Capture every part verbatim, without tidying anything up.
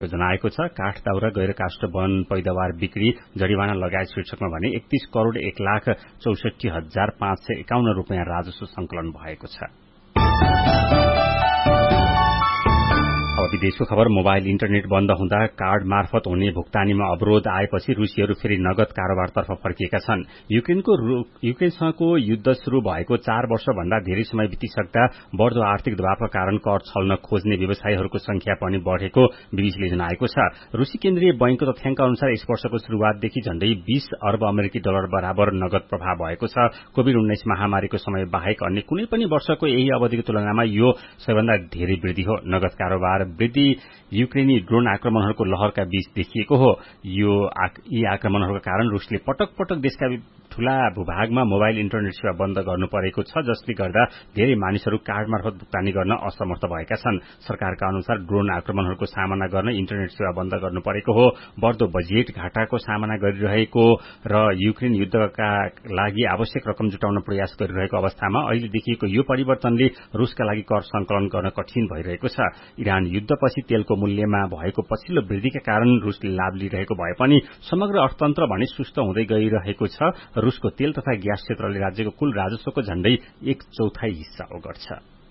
जनाएको छ। काठ दाउरा गैर काष्ठ वन पैदावार बिक्री जरिवाना लगायत शीर्षकमा भने एकतीस करोड़ एक लाख चौसठी हजार पाँच सय एकाउन्न रूपियाँ राजस्व संकलन भएको छ। अब विदेशको खबर। मोबाइल इन्टरनेट बन्द हुँदा कार्ड मार्फत हुने भुक्तानीमा अवरोध आएपछि रुसीहरू फेरि नगद कारोबारतर्फ फर्किएका छन्। युक्रेनको युक्रेनसँगको युद्ध शुरू भएको चार वर्ष भन्दा धेरै समय बितिसक्दा बढ़दो आर्थिक दबावका कारण कर छल्न खोज्ने व्यवसायीहरूको संख्या पनि बढ़ेको बीबीसीले जनाएको छ। रूसी केन्द्रीय बैंकको तथ्याङ्क अनुसार यस वर्षको शुरूआतदेखि झण्डै बीस अर्ब अमेरिकी डलर बराबर नगद प्रभाव भएको छ। कोभिड उन्नाइस महामारीको समय बाहेक अन्य कुनै पनि वर्षको यही अवधिको तुलनामा यो सबैभन्दा धेरै वृद्धि हो। नगद कारोबार वृद्धि युक्रेनी ड्रोन आक्रमणहरूको लहरका बीच देखिएको हो। यो यी आक्रमणहरूका कारण रूसले पटक पटक देशका ठूला भूभागमा मोबाइल इन्टरनेट सेवा बन्द गर्नु परेको छ, जसले गर्दा धेरै मानिसहरू कार्ड मार्फत भुक्तानी गर्न असमर्थ भएका छन्। सरकारका अनुसार ड्रोन आक्रमणहरूको सामना गर्न इन्टरनेट सेवा बन्द गर्नु परेको हो। बढ़दो बजेट घाटाको सामना गरिरहेको र युक्रेन युद्धका लागि आवश्यक रकम जुटाउन प्रयास गरिरहेको अवस्थामा अहिले देखिएको यो परिवर्तनले रूसका लागि कर संकलन गर्न कठिन भइरहेको छ। इरान युद्धपछि तेलको मूल्यमा भएको पछिल्लो वृद्धिका कारण रूसले लाभ लिइरहेको भए पनि समग्र अर्थतन्त्र भने सुस्त हुँदै गइरहेको छ। रूसको तेल तथा ग्यास क्षेत्रले राज्यको कुल राजस्वको झण्डै एक चौथाई हिस्सा ओगट्छ।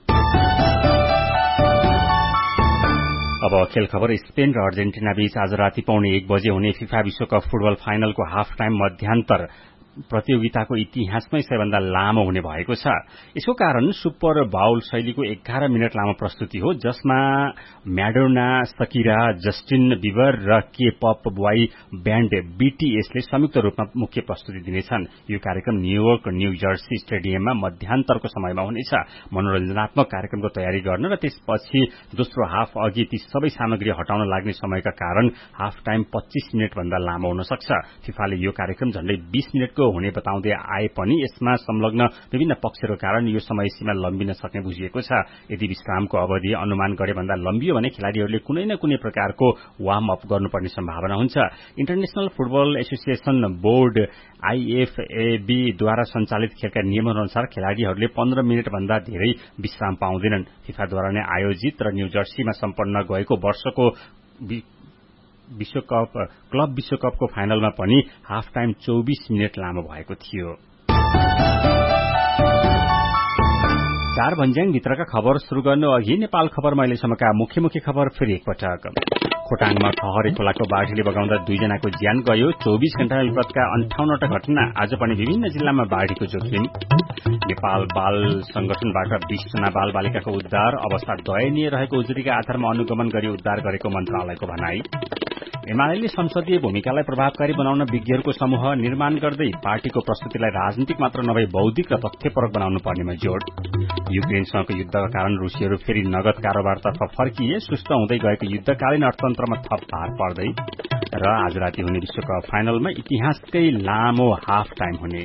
अब खेल खबर। स्पेन र अर्जेन्टिना बीच आज राति पौने एक बजे हुने फिफा विश्वकप फुटबल फाइनलको हाफ टाइम मध्यान्तर प्रतियोगिताको इतिहासमै सबैभन्दा लामो हुने भएको छ। यसको कारण सुपर बाउल शैलीको एघार मिनट लामो प्रस्तुति हो, जसमा म्याडोना, सकिरा, जस्टिन बिबर र के पप बोय ब्यान्ड बीटीएसले संयुक्त रूपमा मुख्य प्रस्तुति दिनेछन्। यो कार्यक्रम न्यूयोर्क न्यू जर्सी स्टेडियममा मध्यान्तरको समयमा हुनेछ। मनोरञ्जनात्मक कार्यक्रमको तयारी गर्न र त्यसपछि दोस्रो हाफ अघि ती सबै सामग्री हटाउन लाग्ने समयका कारण हाफ टाइम पच्चीस मिनट भन्दा लामो हुन सक्छ। फिफाले यो कार्यक्रम झण्डै बीस मिनटको हुने बताउँदै आए पनि यसमा संलग्न विभिन्न पक्षहरूको कारण यो समय सीमा लम्बिन सक्ने बुझिएको छ। यदि विश्रामको अवधि अनुमान गरे भन्दा लम्बियो भने खेलाड़ीहरूले कुनै न कुनै प्रकारको वार्म अप गर्नुपर्ने सम्भावना हुन्छ। इन्टरनेशनल फुटबल एसोसिएशन बोर्ड आईएफएबीद्वारा सञ्चालित खेलका नियमअनुसार खेलाड़ीहरूले पन्ध्र मिनट भन्दा धेरै विश्राम पाउँदैनन्। फिफाद्वारा नै आयोजित र न्यू जर्सीमा सम्पन्न गएको वर्षको विश्वकप क्लब विश्वकपको फाइनलमा पनि हाफ टाइम चौबीस मिनट लामो भएको थियो। चार भन्ज्याङ भित्रका खबर शुरू गर्नु अघि नेपाल खबर अहिलेसम्मका मुख्य मुख्य खबर फेरि एकपटक। खोटाङमा खहरे खोलाको बाढीले बगाउँदा दुईजनाको ज्यान गयो। चौबीस घण्टा विपदका अन्ठाउन्नवटा घटना। आज पनि विभिन्न जिल्लामा बाढीको जोखिम। नेपाल बाल संगठनबाट बीस जना बाल बालिकाको उद्धार। अवस्था दयनीय रहेको उजुरीका आधारमा अनुगमन गरी उद्धार गरेको मन्त्रालयको भनाई। एमाले संसदीय भूमिकालाई प्रभावकारी बनाउन विज्ञहरूको समूह निर्माण गर्दै पार्टीको प्रस्तुतिलाई राजनीतिक मात्र नभई बौद्धिक र तथ्यपरक बनाउनु पर्नेमा जोड़। युक्रेनसँगको युद्धका कारण रूसीहरू फेरि नगद कारोबारतर्फ फर्किए। सुस्त हुँदै गएको युद्धकालीन अर्थतन्त्रमा थप भार पर्दै। र आज राति हुने विश्वकप फाइनलमा इतिहासकै लामो हाफ टाइम हुने।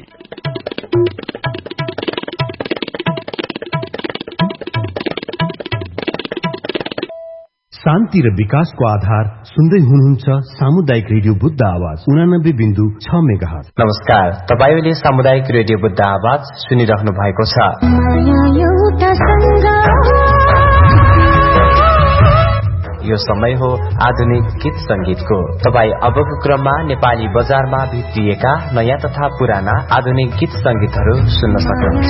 शान्ति र विकासको आधार सुन्दै हुनुहुन्छ सामुदायिक रेडियो बुद्ध आवाज उनानब्बे बिन्दु छ मेगाहर्ज। नमस्कार, तपाईले सामुदायिक रेडियो बुद्ध आवाज सुनिरहनु भएको छ। यो समय हो आधुनिक गीत संगीतको। तपाई अबको क्रममा नेपाली बजारमा भित्रिएका नयाँ तथा पुराना आधुनिक गीत संगीतहरू सुन्न सक्नुहुन्छ।